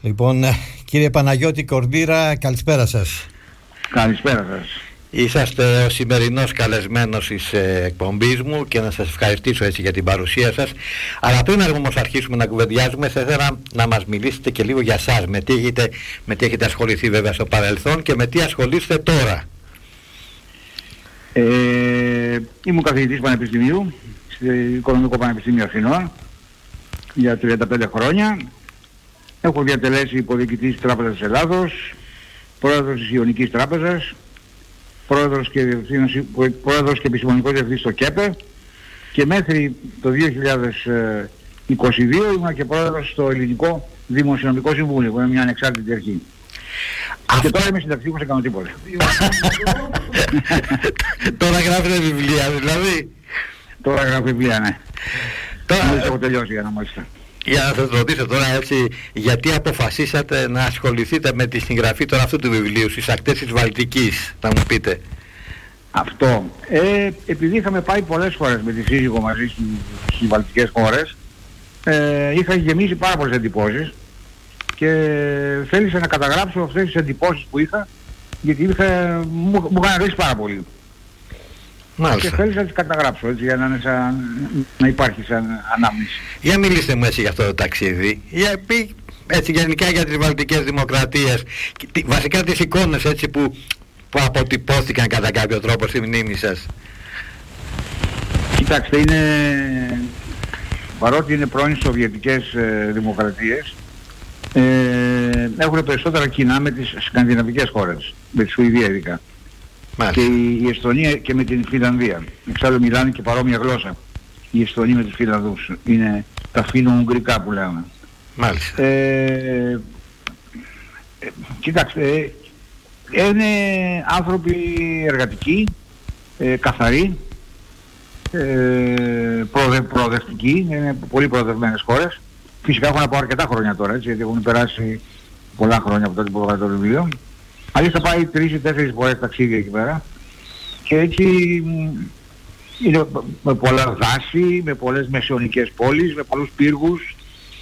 Λοιπόν, κύριε Παναγιώτη Κορδίρα, καλησπέρα σας. Καλησπέρα σας. Είσαστε ο σημερινός καλεσμένος της εκπομπής μου και να σας ευχαριστήσω έτσι για την παρουσία σας. Αλλά πριν όμως αρχίσουμε να κουβεντιάζουμε, θα ήθελα να μας μιλήσετε και λίγο για εσάς. Με τι έχετε ασχοληθεί βέβαια στο παρελθόν και με τι ασχολείστε τώρα. Ήμουν καθηγητής Πανεπιστημίου, στο Οικονομικό Πανεπιστήμιο Αθηνών, για 35 χρόνια. Έχω διατελέσει υποδιοικητής της Τράπεζας της Ελλάδος, πρόεδρος της Ιωνικής Τράπεζας, πρόεδρος και επιστημονικός διευθυντής στο ΚΕΠΕ και μέχρι το 2022 ήμουν και πρόεδρος στο Ελληνικό Δημοσιονομικό Συμβούλιο, που είναι μια ανεξάρτητη αρχή. Και τώρα είμαι συνταξιούχος, δεν κάνω τίποτα. Τώρα γράφετε βιβλία δηλαδή. Τώρα γράφω βιβλία, ναι. Τώρα έχω τελειώσει για να μάλιστα. Για να σας ρωτήσω τώρα έτσι, γιατί αποφασίσατε να ασχοληθείτε με τη συγγραφή τώρα αυτού του βιβλίου στις ακτές της Βαλτικής, να μου πείτε. Αυτό. Επειδή είχαμε πάει πολλές φορές με τη σύζυγο μαζί στις Βαλτικές χώρες, είχα γεμίσει πάρα πολλές εντυπώσεις και θέλησα να καταγράψω αυτές τις εντυπώσεις που είχα, γιατί μου είχαν ρίξει πάρα πολύ. Μάλιστα. Και θέλησα να τις καταγράψω έτσι, για να υπάρχει σαν ανάμνηση. Για μιλήστε μου έτσι για αυτό το ταξίδι. Έτσι γενικά για τις Βαλτικές δημοκρατίες. Βασικά τις εικόνες έτσι που αποτυπώθηκαν κατά κάποιο τρόπο στη μνήμη σας. Κοιτάξτε, παρότι είναι πρώην Σοβιετικές δημοκρατίες, έχουν περισσότερα κοινά με τις σκανδιναβικές χώρες, με τη Σουηδία ειδικά. Μάλιστα. Και η Εστονία και με την Φινλανδία. Εξάλλου μιλάνε και παρόμοια γλώσσα. Η Εστονία με τους Φινλανδούς. Είναι τα φίνο-ουγγρικά που λέμε. Μάλιστα. Κοιτάξτε, είναι άνθρωποι εργατικοί, καθαροί, προοδευτικοί, είναι πολύ προοδευμένες χώρες. Φυσικά έχω να πω αρκετά χρόνια τώρα, έτσι, γιατί έχουν περάσει πολλά χρόνια από τότε που έγραψα το βιβλίο. Αλλιώς θα πάει 3 ή 4 φορές ταξίδια εκεί πέρα και έτσι είναι με πολλά δάση, με πολλές μεσαιωνικές πόλεις, με πολλούς πύργους.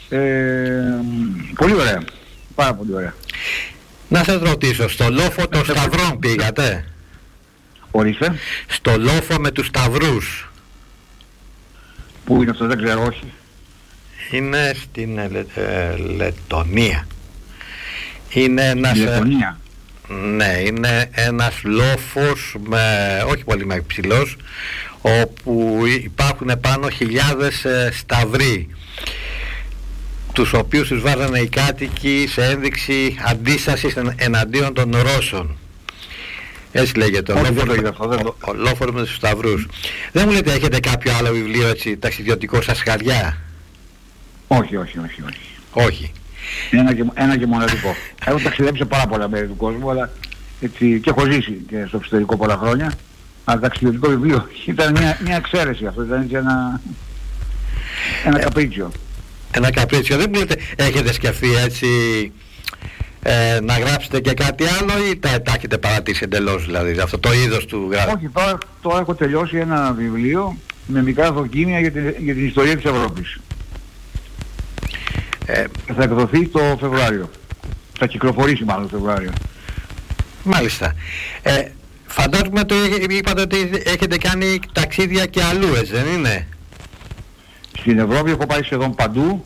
Πολύ ωραία, πάρα πολύ ωραία. Να σας ρωτήσω, στο λόφο των Σταυρών πήγατε? Ορίστε. Στο λόφο με τους Σταυρούς. Πού είναι αυτό, δεν ξέρω, όχι. Είναι στην Λετονία. Είναι ένας... Λετονία. Ναι, είναι ένας λόφος όχι πολύ ψηλός, όπου υπάρχουν πάνω χιλιάδες σταυροί, τους οποίους τους βάζανε οι κάτοικοι σε ένδειξη αντίστασης εναντίον των Ρώσων. Έτσι λέγεται, ο λόφος με τους Σταυρούς. Δεν μου λέτε, έχετε κάποιο άλλο βιβλίο έτσι ταξιδιωτικό σας χαριά? Όχι. Όχι. Ένα και μοναδικό. Έχω ταξιδέψει σε πάρα πολλά μέρη του κόσμου, αλλά έτσι, και έχω ζήσει και στο εξωτερικό πολλά χρόνια. Αλλά ταξιδιωτικό βιβλίο ήταν μια εξαίρεση αυτό, ήταν έτσι ένα καπρίτσιο. Ένα καπρίτσιο. Δεν μου λέτε, έχετε σκεφτεί έτσι να γράψετε και κάτι άλλο ή τα έχετε παρατήσει εντελώς, δηλαδή αυτό το είδος του γράφου? Όχι, τώρα έχω τελειώσει ένα βιβλίο με μικρά δοκίμια για την ιστορία της Ευρώπης. Θα εκδοθεί το Φεβρουάριο. Θα κυκλοφορήσει μάλλον το Φεβρουάριο. Μάλιστα. Φαντάζομαι είπατε ότι έχετε κάνει ταξίδια και αλλού, έτσι δεν είναι? Στην Ευρώπη έχω πάει σχεδόν παντού.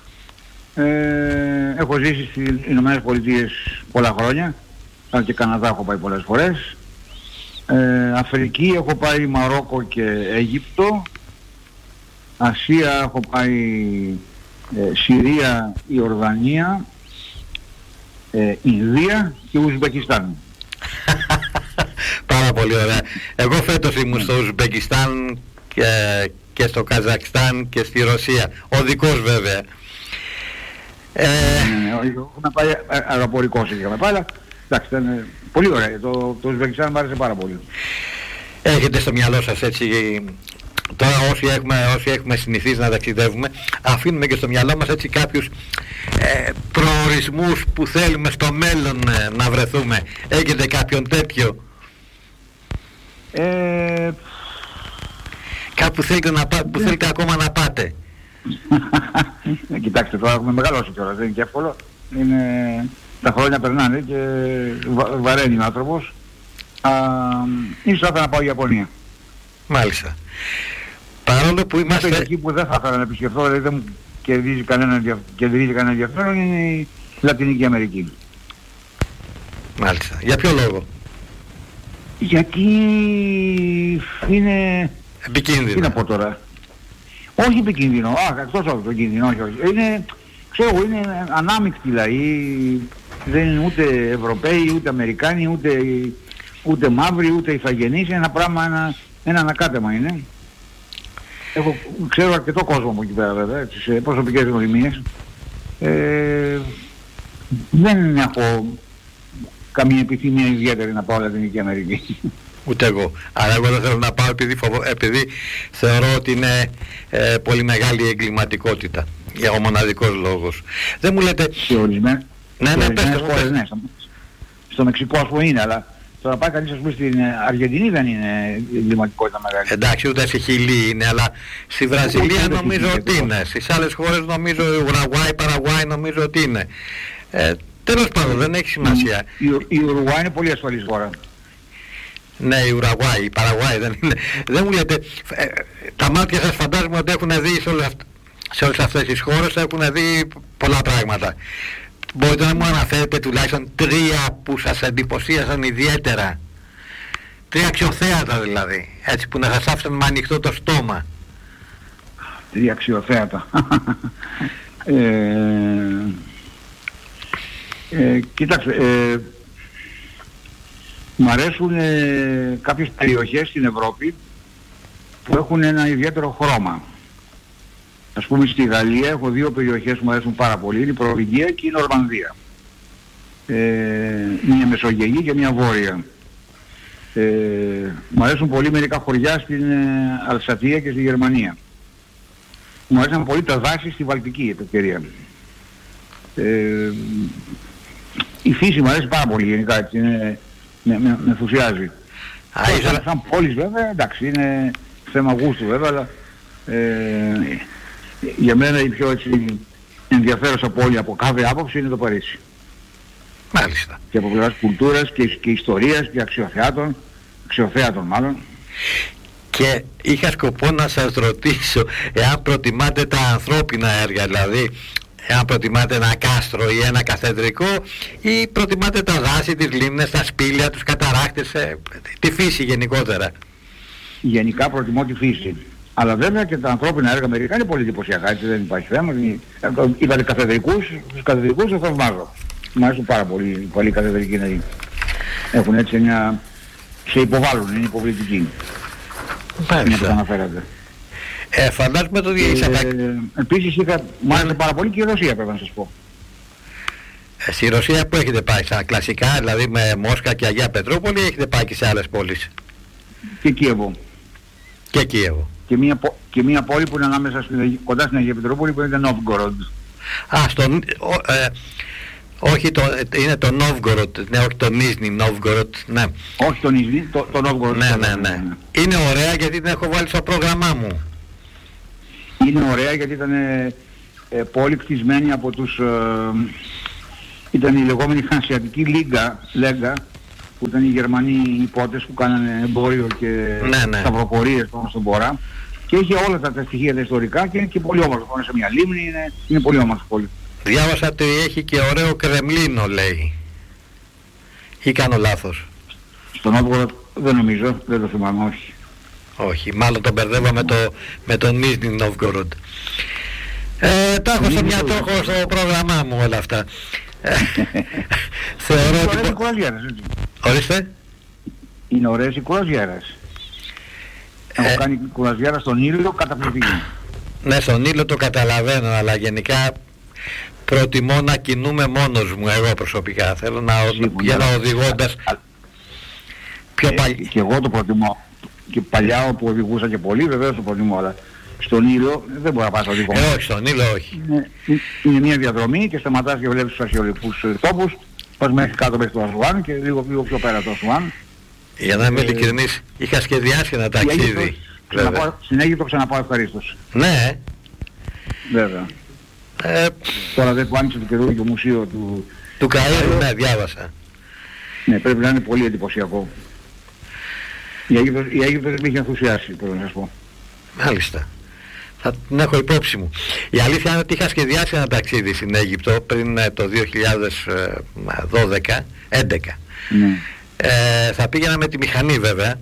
Έχω ζήσει στις Ηνωμένες Πολιτείες πολλά χρόνια. Αλλά και Καναδά έχω πάει πολλές φορές. Αφρική έχω πάει Μαρόκο και Αίγυπτο. Ασία έχω πάει Συρία, Ιορδανία, Ινδία και Ουσμπεκιστάν. Πάρα πολύ ωραία. Εγώ φέτος ήμουν στο Ουσμπεκιστάν και στο Καζακστάν και στη Ρωσία. Οδικός βέβαια. Έχουμε πάει αεροπορικός είχαμε πάει, αλλά εντάξει, ήταν πολύ ωραία. Το Ουσμπεκιστάν μου άρεσε πάρα πολύ. Έχετε στο μυαλό σας έτσι... Τώρα όσοι έχουμε συνηθίσει να ταξιδεύουμε, αφήνουμε και στο μυαλό μας έτσι κάποιους προορισμούς που θέλουμε στο μέλλον να βρεθούμε. Έχετε κάποιον τέτοιο? Κάπου που θέλετε ακόμα να πάτε? Κοιτάξτε, τώρα έχουμε μεγαλώσει κιόλας, δεν είναι και εύκολο. Τα χρόνια περνάνε και βαραίνει ο άνθρωπος. Ίσως θα ήθελα να πάω Ιαπωνία. Μάλιστα. Παρόλο που είμαστε... Εκεί που δεν θα ήθελα να επισκεφθώ, δηλαδή δεν μου κερδίζει κανένα ενδιαφέρον, είναι η Λατινική Αμερική. Μάλιστα. Για ποιο λόγο? Γιατί είναι... Επικίνδυνο. Τι να πω τώρα. Όχι επικίνδυνο, εκτός από το κίνδυνο, όχι. Είναι, ξέρω εγώ, είναι ανάμεικτοι λαοί, δεν είναι ούτε Ευρωπαίοι, ούτε Αμερικάνοι, ούτε μαύροι, ούτε ηθαγενείς, είναι ένα πράγμα, ένα ανακάτεμα είναι. Ξέρω αρκετό κόσμο από εκεί πέρα βέβαια, σε προσωπικές γνωριμίες. Δεν έχω καμία επιθυμία ιδιαίτερη να πάω Λατινική Αμερική. Ούτε εγώ. Αλλά εγώ δεν θέλω να πάω επειδή θεωρώ ότι είναι πολύ μεγάλη εγκληματικότητα. Για ο μοναδικός λόγος. Δεν μου λέτε... Σε ορισμένες χώρες, ναι. Στο Μεξικό ας πούμε είναι, αλλά τώρα πάει κανείς ας πούμε στην Αργεντινή δεν είναι εγκληματικότητα μεγάλη. Εντάξει, ούτε στη Χιλή είναι, αλλά στη Βραζιλία νομίζω ότι είναι. Στις άλλες χώρες νομίζω, Ουρουγουάη, Παραγουάη νομίζω ότι είναι. Τέλος πάντων, δεν έχει σημασία. Η Ουρουγουάη είναι πολύ ασφαλής χώρα. Ναι, η Ουρουγουάη, η Παραγουάη δεν είναι. Δεν μου λέτε, τα μάτια σας φαντάζομαι ότι έχουν δει σε όλες αυτές τις χώρες, έχουν δει πολλά πράγματα. Μπορείτε να μου αναφέρετε τουλάχιστον 3 που σας εντυπωσίασαν ιδιαίτερα? 3 αξιοθέατα δηλαδή, έτσι που να σας άφησαν με ανοιχτό το στόμα. 3 αξιοθέατα. Κοίταξε, μου αρέσουν κάποιες περιοχές στην Ευρώπη που έχουν ένα ιδιαίτερο χρώμα. Ας πούμε στη Γαλλία έχω 2 περιοχές που μου αρέσουν πάρα πολύ, η Προβυγγία και η Νορμανδία. Μια μεσογειακή και μια βόρεια. Μου αρέσουν πολύ μερικά χωριά στην Αλσατία και στη Γερμανία. Μου αρέσουν πολύ τα δάση στη Βαλτική επ' ευκαιρία. Η φύση μου αρέσει πάρα πολύ γενικά, έτσι, με ενθουσιάζει. Σαν πόλεις βέβαια, εντάξει, είναι θέμα γούστου βέβαια, αλλά για μένα η πιο έτσι ενδιαφέρουσα πόλη από κάθε άποψη είναι το Παρίσι. Μάλιστα. Και από πλευράς κουλτούρας και ιστορίας και αξιοθέατων μάλλον. Και είχα σκοπό να σας ρωτήσω εάν προτιμάτε τα ανθρώπινα έργα, δηλαδή εάν προτιμάτε ένα κάστρο ή ένα καθεδρικό, ή προτιμάτε τα δάση, τις λίμνες, τα σπήλια, τους καταρράκτες, τη φύση γενικότερα? Γενικά προτιμώ τη φύση. Αλλά βέβαια και τα ανθρώπινα έργα μερικά είναι πολύ εντυπωσιακά, έτσι δεν υπάρχει θέμα. Είπατε καθεδρικούς, τους καθεδρικούς το θαυμάζω. Μου αρέσουν πάρα πολύ, πολλοί καθεδρικοί να έχουν έτσι μια... σε υποβάλλουν, είναι υποβλητικοί. Είναι που τα αναφέρατε. Φαντάζομαι το επίσης μου άρεσε πάρα πολύ και η Ρωσία, πρέπει να σας πω. Στη Ρωσία που έχετε πάει, στα κλασικά, δηλαδή με Μόσχα και Αγία Πετρούπολη, ή έχετε πάει και σε άλλες πόλεις? Και Κίεβο. Και Κίεβο. Και μια πόλη που είναι ανάμεσα κοντά στην Αγία Πετρούπολη που είναι Νόβγκοροντ. Όχι, είναι το Νόβγκοροντ, ναι, όχι το Νίζνι Νόβγκοροντ, ναι. Όχι το Νίζνι, το Νόβγκοροντ. Ναι. Είναι ωραία γιατί την έχω βάλει στο πρόγραμμά μου. Είναι ωραία γιατί ήταν πόλη κτισμένη από τους... ήταν η λεγόμενη Χανσιατική Λέγκα, που ήταν οι Γερμανοί υπότες που κάνανε εμπόριο και σταυροπορίες πάνω στον Βορρά. Και είχε όλα τα στοιχεία τα ιστορικά και είναι και πολύ όμορφο. Είναι σε μια λίμνη, είναι πολύ όμορφο πόλη. Διάβασα ότι έχει και ωραίο Κρεμλίνο, λέει. Ή κάνω λάθος? Στον Νόβγκοροντ δεν νομίζω, δεν το θυμάμαι, όχι. Όχι, μάλλον τον μπερδεύω με τον Νίζνι Νόβγκοροντ. Τα έχω στο μυαλό, έχω στο πρόγραμμά μου όλα αυτά. Θεωρώ ότι... Είναι κουραζιέρας, έτσι. Ορίστε. Είναι ωραίες οι κουραζιέρας. Έχω κάνει κουραζιέρα στον Ήλιο καταπληκτική. Ναι, στον Ήλιο το καταλαβαίνω, αλλά γενικά προτιμώ να κινούμαι μόνος μου, εγώ προσωπικά. Θέλω να πηγαίνω οδηγώντας πιο παλιά. Και εγώ το προτιμώ. Και παλιά όπου οδηγούσα και πολύ, βεβαίως το προτιμώ, αλλά στον Ήλιο δεν μπορεί να πας οδηγό. Όχι, στον Ήλιο όχι. Είναι μια διαδρομή και σταματάς και βλέπεις τους αρχαιολογικούς τόπους, πας μέχρι κάτω μέχρι το Ασουάν και λίγο πιο πέρα το Ασουάν. Για να είμαι ειλικρινής, είχα σχεδιάσει ένα ταξίδι. Στην Αίγυπτο ξαναπάω ευχαρίστως. Ναι. Βέβαια. Τώρα δεν που άνοιξε το καινούργιο μουσείο του Καΐρου, ναι, διάβασα. Ναι, πρέπει να είναι πολύ εντυπωσιακό. Η Αίγυπτος με είχε ενθουσιάσει, πρέπει να σας πω. Μάλιστα. Θα την έχω υπόψη μου. Η αλήθεια είναι ότι είχα σχεδιάσει ένα ταξίδι στην Αίγυπτο πριν το 2011. Ναι. Θα πήγαινα με τη μηχανή βέβαια.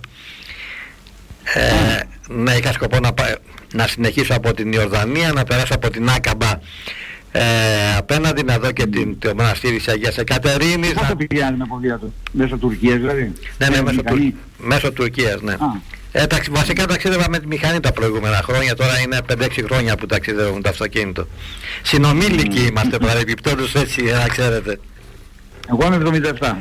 Ναι, είχα σκοπό να συνεχίσω από την Ιορδανία, να περάσω από την Άκαμπα απέναντι, να δω και το μοναστήρι της Αγίας Εκατερίνης. Πώς το πηγαίνει με ποδία του, μέσω Τουρκίας δηλαδή? Ναι, μέσω Τουρκίας, ναι. Βασικά ταξίδευα με τη μηχανή τα προηγούμενα χρόνια, τώρα είναι 5-6 χρόνια που ταξιδεύω με το αυτοκίνητο. Συνομήλικοι είμαστε παρεμπιπτόντως, έτσι να ξέρετε. Εγώ είμαι 77.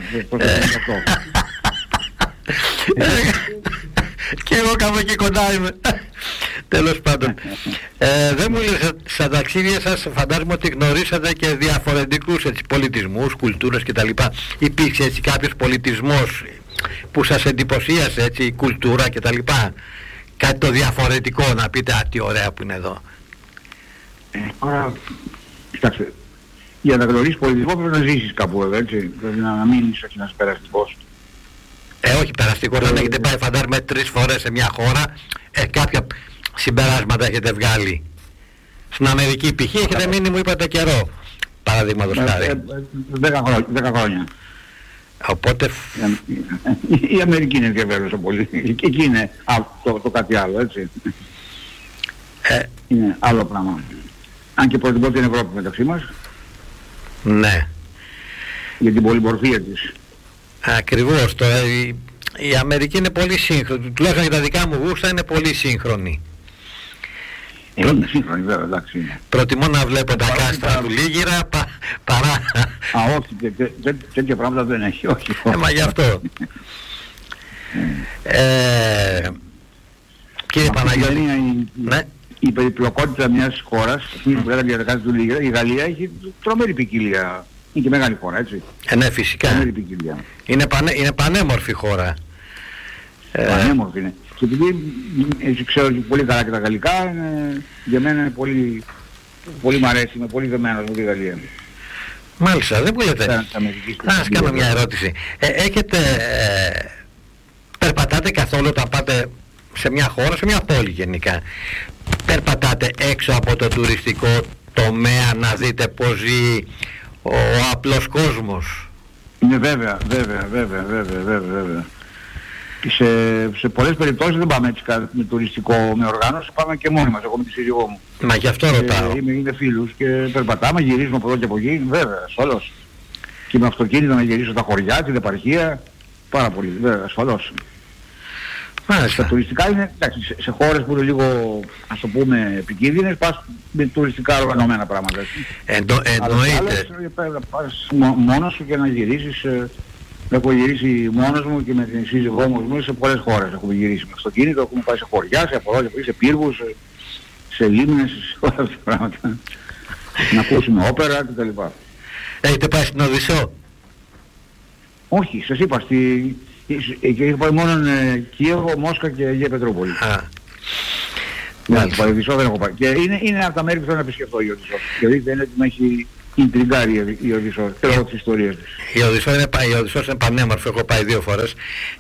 Και εγώ κάπου εκεί κοντά είμαι. Τέλος πάντων. Δεν μου λες, στα ταξίδια σας φαντάζομαι ότι γνωρίσατε και διαφορετικούς πολιτισμούς, κουλτούρες κτλ. Υπήρξε έτσι κάποιος πολιτισμός που σας εντυπωσίασε, έτσι, η κουλτούρα κτλ. Κάτι το διαφορετικό να πείτε, α, τι ωραία που είναι εδώ. Τώρα, κοιτάξτε, για να γνωρίσεις πολιτισμό πρέπει να ζήσεις κάπου εδώ, έτσι. Πρέπει να μείνεις όχι ένας περαστικός. Όχι περαστικός, αν έχετε πάει φαντάζομαι 3 φορές σε μια χώρα, κάποια συμπεράσματα έχετε βγάλει. Στην Αμερική π.χ. έχετε μείνει, μου είπατε, καιρό, παραδείγματος χάρη. 10 χρόνια. Οπότε... Η Αμερική είναι ενδιαφέρουσα πολύ. Εκεί είναι το κάτι άλλο, έτσι. Είναι άλλο πράγμα. Αν και προτιμώ την Ευρώπη μεταξύ μας. Ναι. Για την πολυμορφία της. Ακριβώς. Η Αμερική είναι πολύ σύγχρονη. Τουλάχιστον για τα δικά μου γούστα είναι πολύ σύγχρονη. Είναι σύγχρονη βέβαια, εντάξει. Προτιμώ να βλέπω τα κάστρα του Λίγυρα παρά... Όχι, τέτοια πράγματα δεν έχει, όχι. Μα γι' αυτό. Κύριε Παναγιώτη, ναι. Η περιπλοκότητα μιας χώρας, που έλεγα για τα κάστρα του Λίγυρα, η Γαλλία έχει τρομερή ποικιλία. Είναι και μεγάλη χώρα, έτσι. Ναι, φυσικά. Είναι πανέμορφη χώρα. Πανέμορφη είναι. Και επειδή ξέρω πολύ καλά και τα γαλλικά, για μένα είναι πολύ, πολύ μ' αρέσει, είμαι πολύ δεμένος με τη Γαλλία. Μάλιστα, δεν μου λέτε. Να σας κάνω μια ερώτηση. Περπατάτε καθόλου όταν πάτε σε μια χώρα, σε μια πόλη γενικά? Περπατάτε έξω από το τουριστικό τομέα να δείτε πώς ζει ο απλός κόσμος? Ναι, βέβαια. Σε πολλές περιπτώσεις δεν πάμε έτσι με τουριστικό, με οργάνωση, πάμε και μόνοι μας, εγώ με τη σύζυγό μου. Μα γι' αυτό ρωτάω. Είναι φίλους και περπατάμε, γυρίζουμε από εδώ και από εκεί, βέβαια, ασφαλώς. Και με αυτοκίνητο να γυρίσω στα χωριά, την επαρχία, πάρα πολύ, βέβαια, ασφαλώς. Μάλιστα. Τα τουριστικά είναι, εντάξει, σε χώρες που είναι λίγο, ας το πούμε, επικίνδυνες, πας με τουριστικά οργανωμένα πράγματα. Εννοείται. Αλλά να πας μόνος σου και να γυρίσεις. Έχω γυρίσει μόνος μου και με την σύζυγό μου σε πολλές χώρες. Έχουμε γυρίσει με αυτοκίνητο, έχουμε πάει σε χωριά, σε απορρόκια, σε πύργους, σε λίμνες, σε όλα αυτά τα πράγματα. Να ακούσουμε όπερα κτλ. Έχετε πάει στην Οδυσσό? Όχι, σας είπα, έχω πάει μόνο Κίεβο, Μόσχα και Αγία Πετρούπολη. Στην Οδυσσό δεν έχω πάει. Και είναι από τα μέρη που θέλω να επισκεφτώ η Οδυσσό. Δηλαδή δεν είναι ότι με έχει ιντριγκάρει η Οδυσσό, θέλω τις ιστορίες της. Η Οδυσσό είναι πανέμορφη, έχω πάει 2 φορές.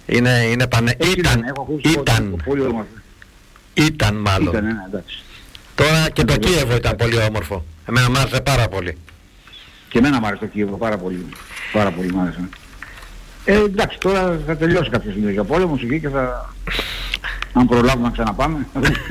Ήταν μάλλον. Εντάξει. Τώρα και το Κίεβο ήταν πολύ όμορφο. Εμένα μ' άρεσε πάρα πολύ. Και εμένα μ' άρεσε το Κίεβο πάρα πολύ. Πάρα πολύ μ' άρεσε. Εντάξει, τώρα θα τελειώσει κάποια στιγμή για πόλεμος εκεί και θα... Αν προλάβουμε να ξαναπάμε.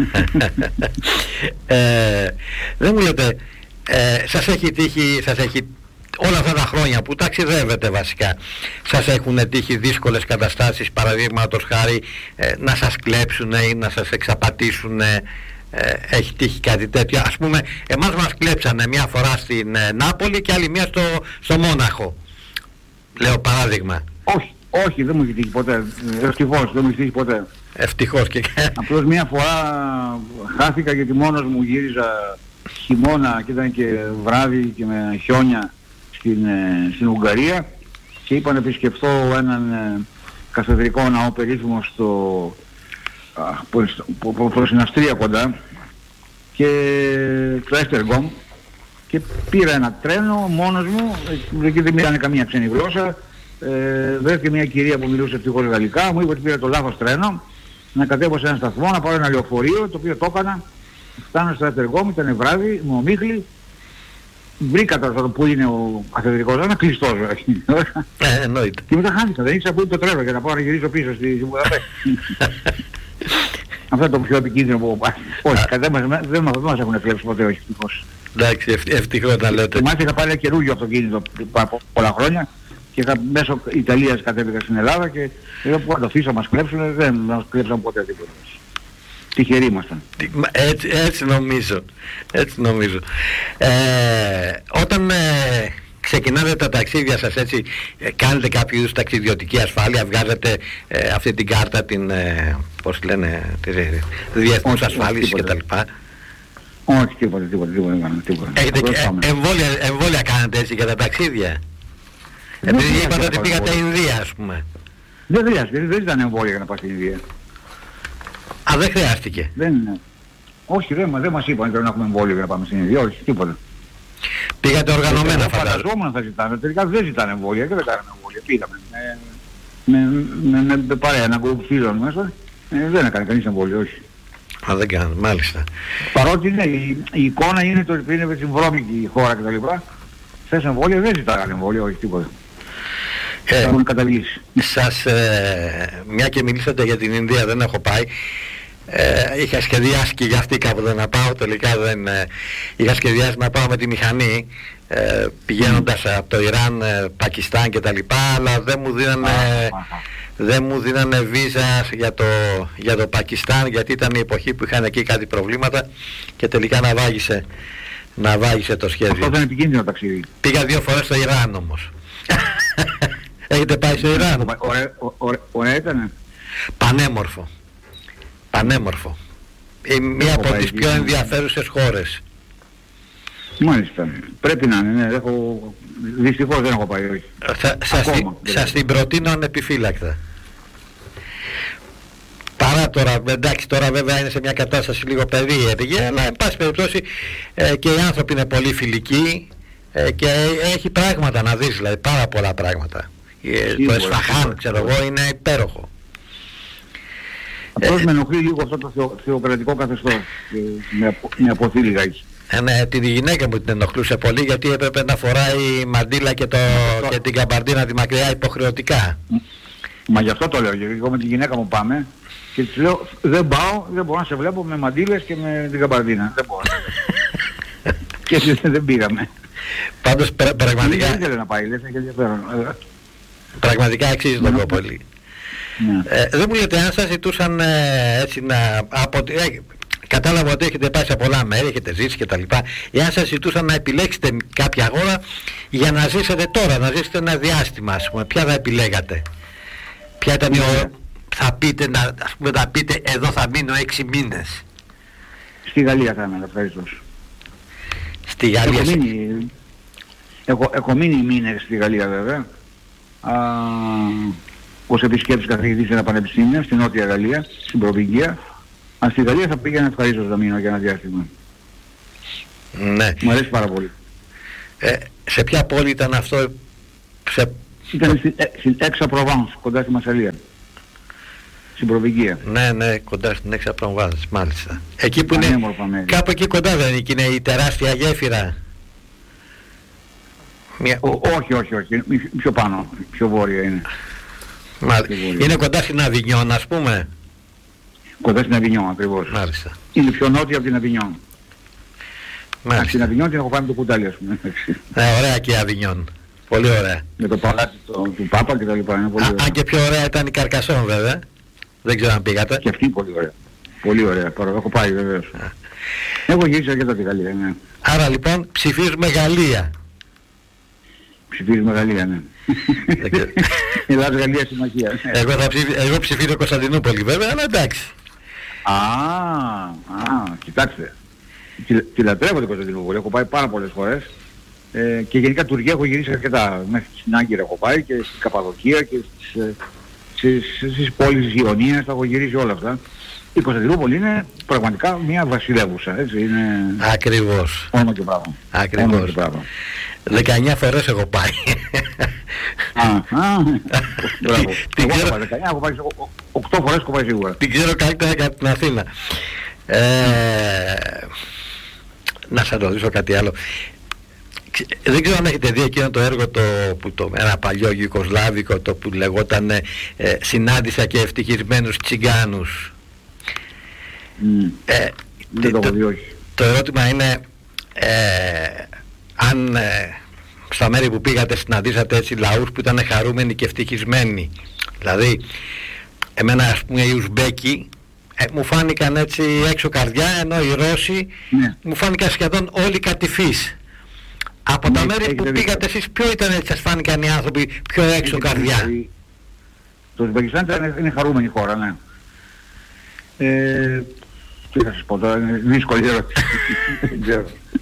Δεν μου λέτε, σας έχει τύχει, όλα αυτά τα χρόνια που ταξιδεύετε βασικά, σας έχουν τύχει δύσκολες καταστάσεις, παραδείγματος χάρη να σας κλέψουν ή να σας εξαπατήσουν? Έχει τύχει κάτι τέτοιο? Ας πούμε, εμάς μας κλέψανε μια φορά στην Νάπολη και άλλη μια στο Μόναχο. Λέω παράδειγμα. Όχι, δεν μου έχει τύχει ποτέ. Ευτυχώς, δεν μου έχει τύχει ποτέ. Ευτυχώς και... Απλώς μια φορά χάθηκα γιατί μόνος μου γύριζα χειμώνα και ήταν και βράδυ και με χιόνια στην Ουγγαρία και είπα να επισκεφθώ έναν καθεδρικό ναό περίφημο προς την Αυστρία κοντά και το Esztergom και πήρα ένα τρένο μόνος μου, εκεί δεν μιλάνε καμία ξένη γλώσσα. Βρέθηκε μια κυρία που μιλούσε ευτυχώς γαλλικά, μου είπε ότι πήρα το λάθος τρένο, να κατέβω σε ένα σταθμό, να πάρω ένα λεωφορείο, το οποίο το έκανα. Φτάνω στο έργο μου, ήταν βράδυ, μου ομίχλη. Βρήκα τώρα που είναι ο καθεδρικός, ένα κλειστός. Εννοείται. Και μετά χάθηκα, δεν ήξερα που είναι το τρένο για να πάω να γυρίσω πίσω στη Βουδαπέστη. Αυτό είναι το πιο επικίνδυνο που... Όχι, δεν μας έχουν εκλέψει ποτέ, όχι ευτυχώς. Εντάξει, ευτυχώς να λέτε. Θυμάστε είχα πάρει ένα καινούργιο αυτοκίνητο πολλά χρόνια και μέσω Ιταλίας κατέβηκα στην Ελλάδα και εδώ που θα το αφήσω μας κλέψουν, δεν μας κλέψαν ποτέ τίποτα. Τυχεροί ήμασταν. Έτσι νομίζω. Όταν ξεκινάτε τα ταξίδια σας έτσι, κάνετε κάποιο είδους ταξιδιωτική ασφάλεια, βγάζετε αυτή την κάρτα, την, πώς λένε, τη διεθνούς ασφάλισης κτλ. Όχι, τίποτα. Έχετε εμβόλια κάνετε έτσι για τα ταξίδια? Επειδή είπατε ότι πήγατε Ινδία, ας πούμε. Δεν χρειάζεται, δεν ήταν εμβόλια για να πάει στην Ινδία. Α, δεν χρειάστηκε. Όχι, δεν μας είπαν ότι να έχουμε εμβόλιο για να πάμε στην Ινδία, όχι, τίποτα. Πήγατε οργανωμένα, φαντάζομαι. Φανταζόμουν θα ζητάνε, τελικά δεν ζητάνε εμβόλια και δεν κάναμε εμβόλια. Πήγαμε με παρέα, ένα γκρουπ φίλων μέσα, δεν έκανε κανείς εμβόλιο, όχι. Α, δεν κάνω, μάλιστα. Παρότι ναι, η εικόνα είναι το ότι είναι στην βρώμικη χώρα κτλ. Θες εμβόλια, δεν ζητάγανε εμβόλια, όχι τίποτα. Έχουν καταργήσει. Σας, μια και μιλήσατε για την Ινδία, δεν έχω πάει. Είχα σχεδιάσει και για αυτή κάποτε να πάω, τελικά δεν... είχα σχεδιάσει να πάω με τη μηχανή, πηγαίνοντας από το Ιράν, Πακιστάν και τα λοιπά, αλλά δεν μου δίνανε βίζα για το Πακιστάν, γιατί ήταν η εποχή που είχαν εκεί κάτι προβλήματα και τελικά να βάγισε το σχέδιο. Αυτό δεν είναι επικίνδυνο ταξίδι. Πήγα 2 φορές στο Ιράν όμως. Έχετε πάει στο Ιράν? Ωραία ήτανε. Πανέμορφο. Μία από τις πιο ενδιαφέρουσες χώρες. Μάλιστα. Πρέπει να είναι, ναι. Δυστυχώς δεν έχω πάει, όχι. Σας την προτείνω ανεπιφύλακτα. Παρά τώρα, εντάξει, τώρα βέβαια είναι σε μια κατάσταση λίγο περίεργη, αλλά εν πάση περιπτώσει και οι άνθρωποι είναι πολύ φιλικοί και έχει πράγματα να δεις, δηλαδή πάρα πολλά πράγματα. Το Εσφαχάν, ξέρω εγώ, είναι υπέροχο. Απλώς με ενοχλεί λίγο αυτό το θεοκρατικό καθεστώς, με αποθεί λιγάκι. Ναι, τη γυναίκα μου την ενοχλούσε πολύ γιατί έπρεπε να φοράει μαντίλα και την καμπαρντίνα τη μακριά υποχρεωτικά. Μα γι' αυτό το λέω, γιατί εγώ με τη γυναίκα μου πάμε και της λέω δεν πάω, δεν μπορώ να σε βλέπω με μαντίλες και με την καμπαρντίνα. Δεν μπορώ. Και δεν πήγαμε. Πάντως πραγματικά... Δεν ήθελε να πάει, λες, έχει ενδιαφέρον. Πραγματικά αξίζει τον κόπο πολύ. Δεν μου λέτε αν σας ζητούσαν έτσι να... Κατάλαβα ότι έχετε πάει σε πολλά μέρη, έχετε ζήσει και τα λοιπά. Εάν σας ζητούσαν να επιλέξετε κάποια χώρα για να ζήσετε τώρα, να ζήσετε ένα διάστημα, ας πούμε, ποια θα επιλέγατε? Ποια ήταν η ώρα θα πείτε, ας πούμε, να πείτε εδώ θα μείνω 6 μήνες? Στη Γαλλία θα έμενα, ευχαριστώ. Στη Γαλλία. Έχω μείνει μήνες στη Γαλλία βέβαια. Ως επισκέπτης καθηγητής σε ένα πανεπιστήμιο στην Νότια Γαλλία, στην Προβυγγία. Αν στη Γαλλία θα πήγαινα ευχαρίστως να μείνω για ένα διάστημα. Ναι. Μου αρέσει πάρα πολύ. Σε ποια πόλη ήταν αυτό? Ήταν στην Aix-en-Provence, κοντά στη Μασσαλία. Στην Προβυγγία. Ναι, κοντά στην Aix-en-Provence, μάλιστα. Εκεί που είναι, κάπου εκεί κοντά δεν είναι, είναι η τεράστια γέφυρα? Όχι, πιο πάνω, πιο βόρεια είναι. Είναι κοντά στην Αβινιόν, ας πούμε? Κοντά στην Αβινιόν ακριβώς. Μάλιστα. Είναι πιο νότια από την Αβινιόν. Μάλιστα. Στην Αβινιόν την έχω πάει με το κουτάλι, ας πούμε. Ωραία και η Αβινιόν. Πολύ ωραία. Με το παλάτι του Πάπα και τα λοιπά. Είναι πολύ ωραία. Αν και πιο ωραία ήταν η Καρκασόν βέβαια. Δεν ξέρω αν πήγατε. Και αυτή πολύ ωραία. Πολύ ωραία. Έχω πάει βεβαίως. Έχω γυρίσει αρκετά τη Γαλλία, ναι. Άρα λοιπόν ψηφίζουμε Γαλλία. Ψηφίζουμε Γαλλία, ναι. Ελλάδα-Γαλλία συμμαχία. Εγώ ψηφίζω Κωνσταντινούπολη βέβαια, αλλά εντάξει. Κοιτάξτε. Τη λατρεύω την Κωνσταντινούπολη. Έχω πάει πάρα πολλές φορές. Και γενικά Τουρκία έχω γυρίσει αρκετά. Μέχρι στην Άγκυρα έχω πάει και στην Καπαδοκία και στις πόλεις της Ιωνίας. Τα έχω γυρίσει όλα αυτά. η Κωνσταντινούπολη είναι πραγματικά μια βασιλεύουσα, έτσι, είναι... Ακριβώς. Όνομα και πράγμα. Ακριβώς. 19 φορές έχω πάει. Μπράβο. Εγώ έχω πάει 19, έχω πάει 8 φορές, έχω πάει σίγουρα. Την ξέρω καλύτερα για την Αθήνα. Να σας ρωτήσω κάτι άλλο. Δεν ξέρω αν έχετε δει εκείνο το έργο, ένα παλιό γιουγκοσλάβικο, το που λεγόταν «Συνάντησα και ευτυχισμένους τσιγκάνους». Δεν το έχω δει, όχι. Το ερώτημα είναι αν στα μέρη που πήγατε συναντήσατε έτσι λαούς που ήταν χαρούμενοι και ευτυχισμένοι. Δηλαδή εμένα, ας πούμε, οι Ουσμπέκοι μου φάνηκαν έτσι έξω καρδιά, ενώ οι Ρώσοι μου φάνηκαν σχεδόν όλοι κατηφείς. Από τα μέρη που πήγατε εσείς, ποιο ήταν έτσι, σας φάνηκαν οι άνθρωποι πιο έξω καρδιά? Το Ουσμπεκιστάν είναι χαρούμενη χώρα, ναι. Τι θα σας πω τώρα, είναι δύσκολη ερώτηση. Δεν ξέρω.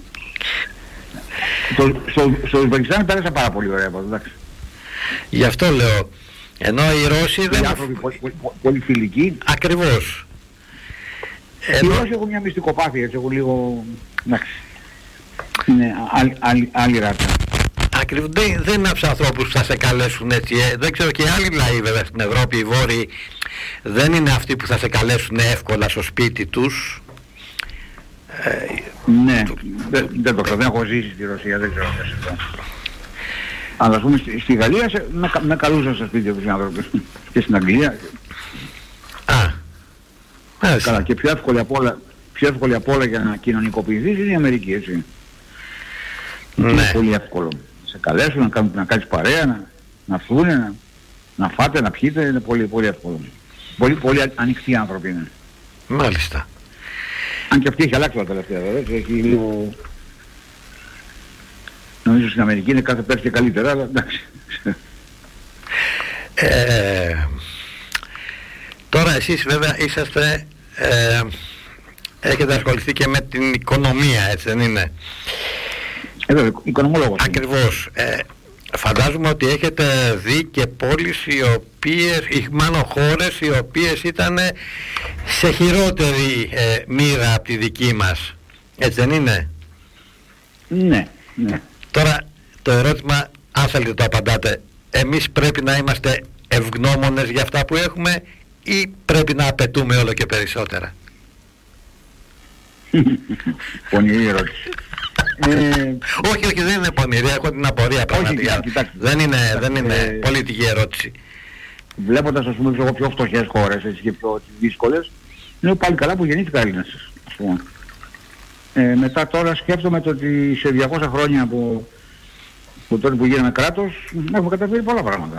Στο Ουσμπεκιστάν πέρασα πάρα πολύ ωραία, εντάξει. Γι' αυτό λέω, ενώ οι Ρώσοι δεν... Οι άνθρωποι πολύ φιλικοί. Ακριβώς. Οι Ρώσοι έχουν μια μυστικοπάθεια, έτσι, έχουν λίγο... εντάξει. Είναι άλλη ράτσα. Ακριβώς, δεν είναι από τους ανθρώπους που θα σε καλέσουν έτσι. Δεν ξέρω, και άλλοι λαοί βέβαια στην Ευρώπη, οι Βόρειοι, δεν είναι αυτοί που θα σε καλέσουν εύκολα στο σπίτι τους. Ναι, δεν το ξέρω, δεν έχω ζήσει στη Ρωσία, δεν ξέρω. Αλλά ας πούμε στη Γαλλία με καλούσαν στα σπίτια τους οι άνθρωποι. Και στην Αγγλία. Καλά, και πιο εύκολη απ' όλα για να κοινωνικοποιηθείς είναι η Αμερική, έτσι. Ναι. Είναι πολύ εύκολο. Σε καλέσουν να κάνεις παρέα, να φούνε, να φάτε, να πιείτε, είναι πολύ, πολύ εύκολο. Πολύ ανοιχτοί άνθρωποι είναι. Μάλιστα. Αν και αυτή έχει αλλάξει τα τελευταία, βέβαια, έχει λίγο... Νομίζω στην Αμερική είναι κάθε πέρσι και καλύτερα, αλλά εντάξει. Τώρα εσείς βέβαια είσαστε... έχετε ασχοληθεί και με την οικονομία, έτσι δεν είναι? Βέβαια, οικονομολόγος. Ακριβώς. Φαντάζομαι ότι έχετε δει και πόλεις οι οποίες, ή μάλλον χώρες οι οποίες ήταν σε χειρότερη μοίρα από τη δική μας. Έτσι δεν είναι? Ναι, ναι. Τώρα το ερώτημα, αν θέλετε το απαντάτε, εμείς πρέπει να είμαστε ευγνώμονες για αυτά που έχουμε ή πρέπει να απαιτούμε όλο και περισσότερα? Πονηρή ερώτηση. Όχι, δεν είναι πονηρή, έχω την απορία πραγματικά. Δεν είναι πολιτική ερώτηση. Βλέποντας, ας πούμε, πιο φτωχές χώρες, έτσι, και πιο δύσκολες, είναι πάλι καλά που γεννήθηκα Έλληνας, ας πούμε. Μετά τώρα σκέφτομαι το ότι σε 200 χρόνια από τότε που γίναμε κράτος έχουμε καταφέρει πολλά πράγματα.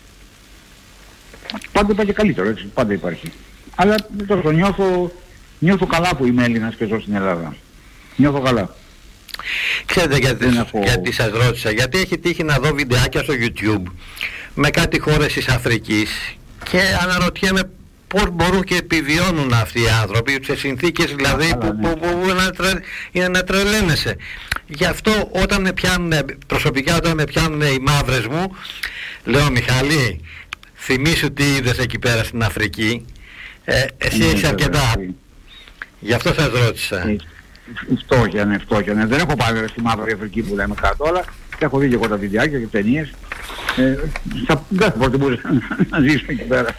Πάντα υπάρχει καλύτερο, έτσι, πάντα υπάρχει. Αλλά τόσο νιώθω καλά που είμαι Έλληνας και ζω στην Ελλάδα. Νιώθω καλά. Ξέρετε γιατί σας ρώτησα? Γιατί έχει τύχει να δω βιντεάκια στο YouTube με κάτι χώρες της Αφρικής και αναρωτιέμαι πώς μπορούν και επιβιώνουν αυτοί οι άνθρωποι σε συνθήκες δηλαδή που είναι να τρελαίνεσαι. Γι' αυτό όταν με πιάνουν, προσωπικά όταν με πιάνουν οι μαύρες μου, λέω Μιχάλη, θυμήσου τι είδες εκεί πέρα στην Αφρική, εσύ έχεις αρκετά. Γι' αυτό σας ρώτησα. Φτώχεια, ναι. Δεν έχω πάει στη Μαύρη Αφρική που λέμε κάτω, αλλά έχω δει και εγώ τα βιντεάκια και ταινίες. Δεν θα μπορούσα να ζήσω εκεί πέρα.